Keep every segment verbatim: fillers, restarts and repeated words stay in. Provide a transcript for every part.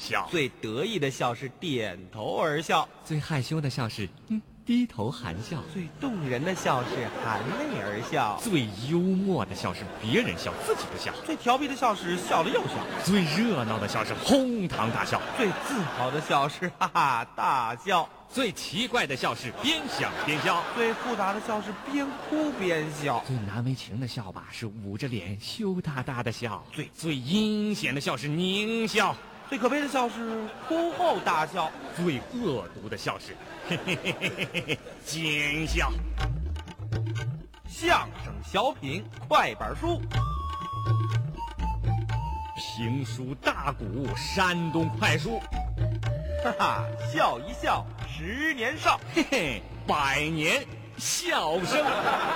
笑； 最得意的笑是点头而笑； 最害羞的笑是嗯低头含笑； 最动人的笑是含泪而笑； 最幽默的笑是别人笑自己不笑； 最调皮的笑是笑了又笑； 最热闹的笑是哄堂大笑； 最自豪的笑是哈哈大笑； 最奇怪的笑是边想边笑； 最复杂的笑是边哭边笑； 最难为情的笑吧是捂着脸羞答答的笑； 最最阴险的笑是狞笑； 最可悲的笑是哭后大笑； 最恶毒的笑是嘿嘿嘿嘿嘿嘿奸笑。 相声小品快板书， 评书大鼓山东快书， 哈哈，笑一笑十年少， 嘿嘿，百年笑声。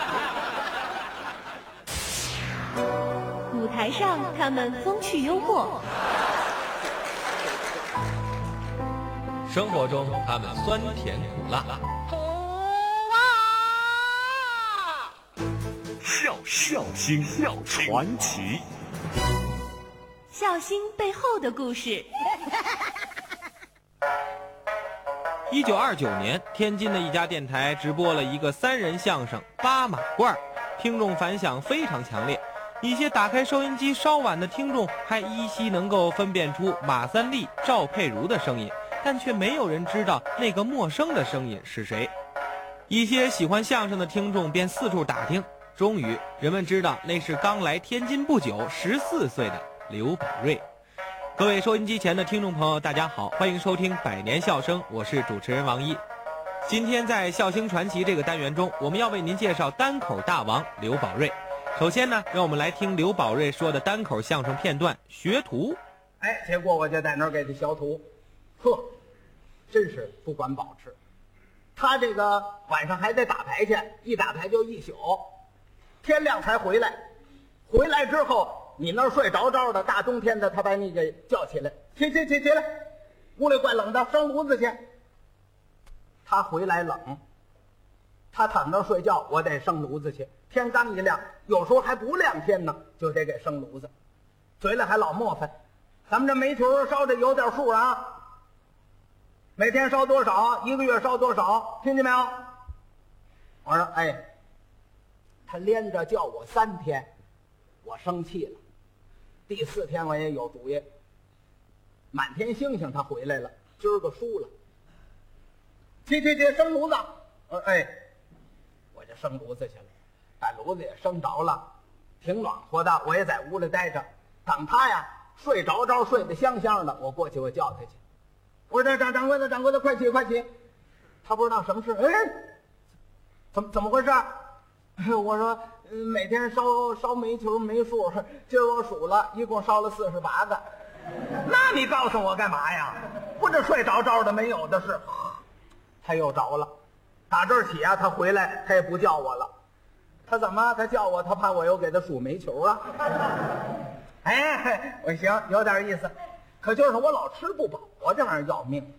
舞台上他们风趣幽默， 生活中他们酸甜苦辣， 笑笑星笑传奇， 笑星背后的故事。 一九二九年，天津的一家电台直播了一个三人相声《八马褂》，听众反响非常强烈。一些打开收音机稍晚的听众还依稀能够分辨出马三立、赵佩茹的声音，但却没有人知道那个陌生的声音是谁。一些喜欢相声的听众便四处打听，终于人们知道那是刚来天津不久十四岁的刘宝瑞。各位收音机前的听众朋友大家好，欢迎收听百年笑声，我是主持人王一。今天在笑星传奇这个单元中，我们要为您介绍单口大王刘宝瑞。首先呢，让我们来听刘宝瑞说的单口相声片段《学徒》。 哎，结果我就在那儿给他学徒，呵，真是不管饱吃。他这个晚上还得打牌去，一打牌就一宿，天亮才回来。回来之后，你那儿睡着着的，大冬天的，他把你给叫起来，起起起起来，屋里怪冷的，生炉子去。他回来冷，他躺那儿睡觉，我得生炉子去。天刚一亮，有时候还不亮天呢，就得给生炉子。嘴里还老磨叽，咱们这煤球烧的有点数啊，每天烧多少，一个月烧多少，听见没有？我说哎，他连着叫我三天，我生气了。第四天我也有主意，满天星星他回来了，今儿个输了，去去去生炉子。我说哎，我就生炉子去了，把炉子也生着了，挺暖和的，我也在屋里待着，等他呀睡着着睡得香香的，我过去我叫他去，我说掌掌柜的掌柜的快起快起。他不知道什么事，哎，怎么怎么回事？我说每天烧烧煤球没数，今儿我数了一共烧了四十八个。那你告诉我干嘛呀？不是睡着着的没有的是。他又着了，打这儿起啊，他回来他也不叫我了。他怎么他叫我，他怕我又给他数煤球啊。哎，我行，有点意思，可就是我老吃不饱，我这玩意儿要命。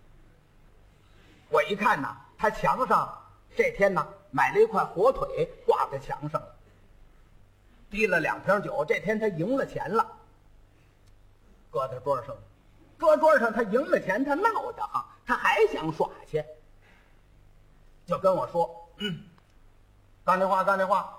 我一看呐，他墙上这天呢买了一块火腿挂在墙上了，滴了两瓶酒，这天他赢了钱了，搁在桌上，搁桌上他赢了钱，他闹得慌，他还想耍去，就跟我说，嗯，干这话干这话，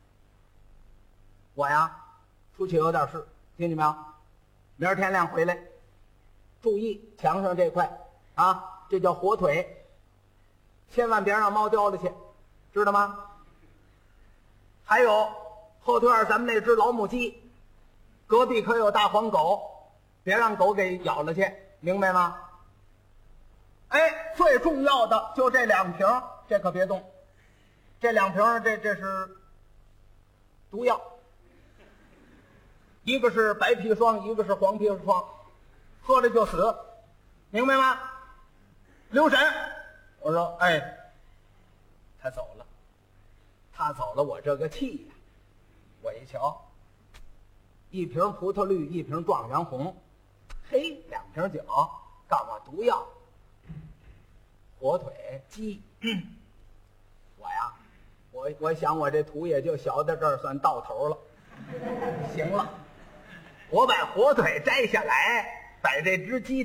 我呀出去有点事，听见没有？明儿天亮回来，注意墙上这块啊，这叫火腿，千万别让猫叼了去，知道吗？还有后腿咱们那只老母鸡，隔壁可有大黄狗，别让狗给咬了去，明白吗？哎，最重要的就这两瓶，这可别动，这两瓶这这是毒药，一个是白砒霜，一个是黄砒霜，喝了就死，明白吗？留神。我说哎，他走了，他走了，我这个气呀！我一瞧，一瓶葡萄绿，一瓶状元红，嘿，两瓶酒，告诉我毒药，火腿鸡，嗯、我呀，我我想我这图也就学到这儿算到头了，行了，我把火腿摘下来，把这只鸡